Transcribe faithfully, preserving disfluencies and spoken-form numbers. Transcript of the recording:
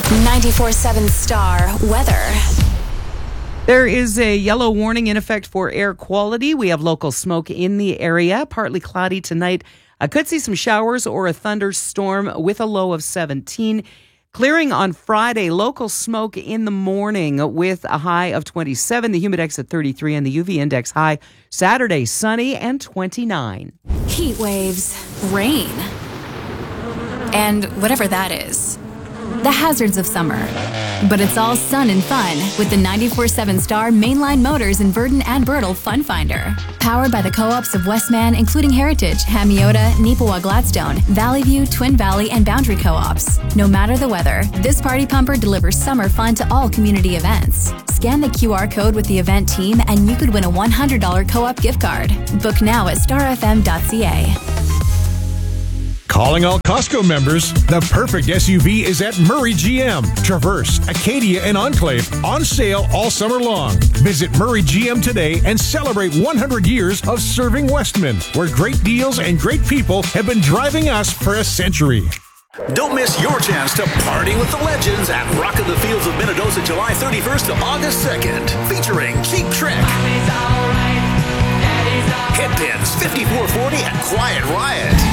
ninety-four seven Star weather. There is a yellow warning in effect for air quality. We have local smoke in the area. Partly cloudy tonight. I could see some showers or a thunderstorm with a low of seventeen. Clearing on Friday. Local smoke in the morning with a high of twenty-seven. The humidex at thirty-three and the U V index high. Saturday, sunny and twenty-nine. Heat waves, rain, and whatever that is. The hazards of summer. But it's all sun and fun with the ninety-four seven Star Mainline Motors in Verdon and Birtle Fun Finder. Powered by the co-ops of Westman, including Heritage, Hamiota, Neepawa Gladstone, Valley View, Twin Valley, and Boundary Co-ops. No matter the weather, this party pumper delivers summer fun to all community events. Scan the Q R code with the event team and you could win a one hundred dollars co-op gift card. Book now at star f m dot c a. Calling all Costco members, the perfect S U V is at Murray G M. Traverse, Acadia, and Enclave on sale all summer long. Visit Murray G M today and celebrate one hundred years of serving Westman, where great deals and great people have been driving us for a century. Don't miss your chance to party with the legends at Rock of the Fields of Minnedosa, July thirty-first to August second, featuring Cheap Trick, Hit Pins, fifty-four forty, and Quiet Riot.